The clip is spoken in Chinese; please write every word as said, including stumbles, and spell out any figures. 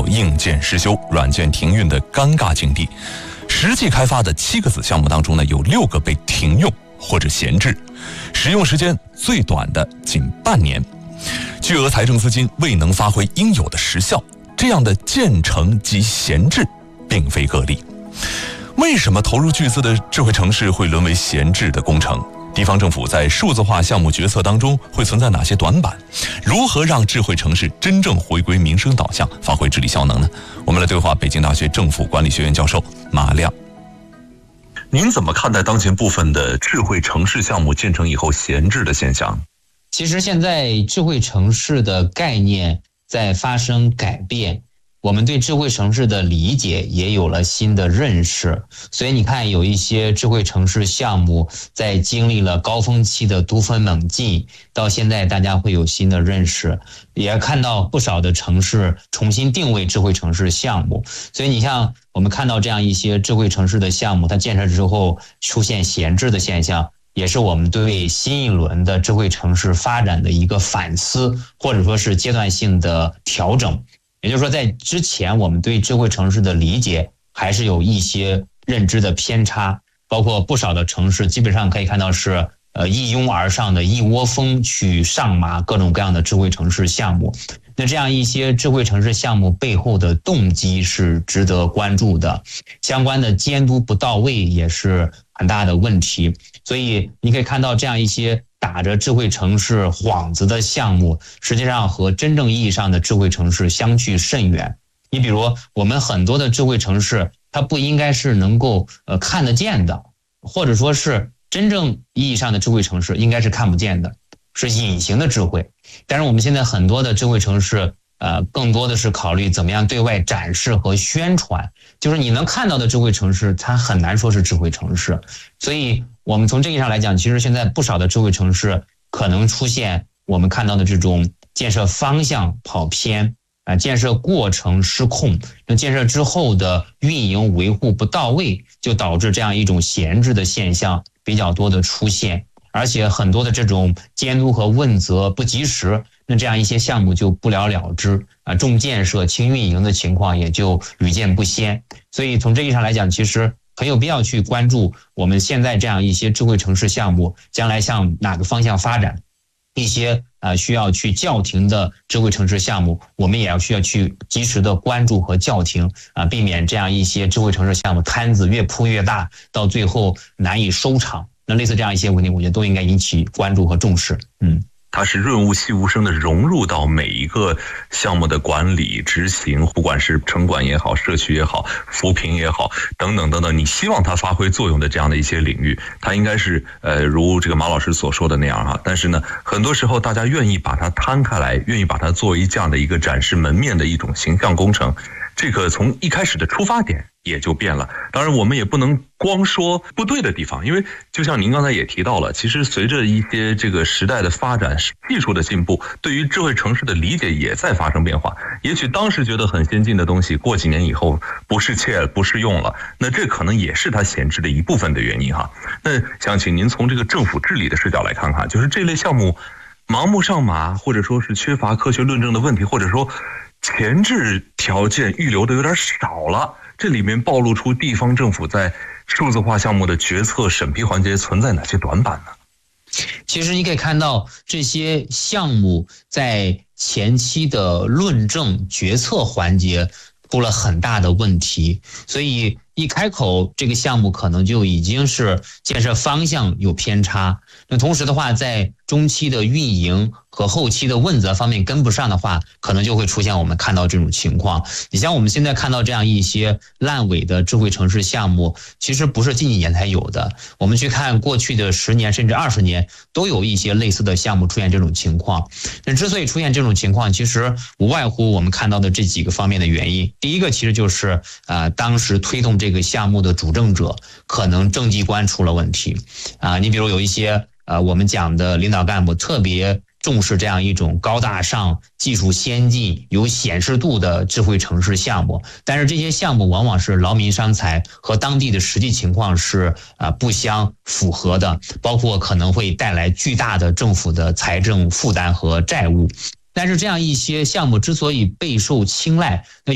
硬件失修、软件停运的尴尬境地。实际开发的七个子项目当中呢，有六个被停用或者闲置，使用时间最短的仅半年，巨额财政资金未能发挥应有的实效。这样的建成及闲置并非个例。为什么投入巨资的智慧城市会沦为闲置的工程？地方政府在数字化项目决策当中会存在哪些短板？如何让智慧城市真正回归民生导向，发挥治理效能呢？我们来对话北京大学政府管理学院教授马亮。您怎么看待当前部分的智慧城市项目建成以后闲置的现象？ 其实现在智慧城市的概念在发生改变，我们对智慧城市的理解也有了新的认识。所以你看，有一些智慧城市项目在经历了高峰期的突飞猛进，到现在大家会有新的认识，也看到不少的城市重新定位智慧城市项目。所以你像我们看到这样一些智慧城市的项目，它建设之后出现闲置的现象，也是我们对新一轮的智慧城市发展的一个反思，或者说是阶段性的调整。也就是说，在之前我们对智慧城市的理解还是有一些认知的偏差，包括不少的城市基本上可以看到是呃一拥而上的一窝蜂去上马各种各样的智慧城市项目。那这样一些智慧城市项目背后的动机是值得关注的，相关的监督不到位也是很大的问题。所以你可以看到这样一些打着智慧城市幌子的项目，实际上和真正意义上的智慧城市相去甚远。你比如我们很多的智慧城市，它不应该是能够呃看得见的，或者说是真正意义上的智慧城市应该是看不见的，是隐形的智慧。但是我们现在很多的智慧城市呃，更多的是考虑怎么样对外展示和宣传，就是你能看到的智慧城市，它很难说是智慧城市。所以我们从这个意义上来讲，其实现在不少的智慧城市可能出现我们看到的这种建设方向跑偏啊、呃，建设过程失控，那建设之后的运营维护不到位，就导致这样一种闲置的现象比较多的出现，而且很多的这种监督和问责不及时，那这样一些项目就不了了之啊，重建设轻运营的情况也就屡见不鲜。所以从这意义上来讲，其实很有必要去关注我们现在这样一些智慧城市项目将来向哪个方向发展，一些呃需要去叫停的智慧城市项目，我们也要需要去及时的关注和叫停啊，避免这样一些智慧城市项目摊子越铺越大，到最后难以收场。那类似这样一些问题，我觉得都应该引起关注和重视。嗯。 它是润物细无声的融入到每一个项目的管理执行，不管是城管也好，社区也好，扶贫也好，等等等等，你希望它发挥作用的这样的一些领域，它应该是呃如这个马老师所说的那样哈。但是呢，很多时候大家愿意把它摊开来，愿意把它作为这样的一个展示门面的一种形象工程，这个从一开始的出发点也就变了。当然我们也不能光说不对的地方，因为就像您刚才也提到了，其实随着一些这个时代的发展，技术的进步，对于智慧城市的理解也在发生变化。也许当时觉得很先进的东西，过几年以后不适切不适用了，那这可能也是它闲置的一部分的原因哈。那想请您从这个政府治理的视角来看看，就是这类项目盲目上马，或者说是缺乏科学论证的问题，或者说前置条件预留的有点少了，这里面暴露出地方政府在数字化项目的决策审批环节存在哪些短板呢？ 其实你可以看到这些项目在前期的论证决策环节出了很大的问题，所以一开口这个项目可能就已经是建设方向有偏差。那同时的话，在中期的运营和后期的问责方面跟不上的话，可能就会出现我们看到这种情况。你像我们现在看到这样一些烂尾的智慧城市项目，其实不是近几年才有的，我们去看过去的十年甚至二十年都有一些类似的项目出现这种情况。那之所以出现这种情况，其实无外乎我们看到的这几个方面的原因。第一个其实就是呃，当时推动这个项目的主政者可能政绩观出了问题啊、呃，你比如有一些呃，我们讲的领导干部特别重视这样一种高大上、技术先进、有显示度的智慧城市项目，但是这些项目往往是劳民伤财，和当地的实际情况是呃不相符合的，包括可能会带来巨大的政府的财政负担和债务。但是这样一些项目之所以备受青睐，那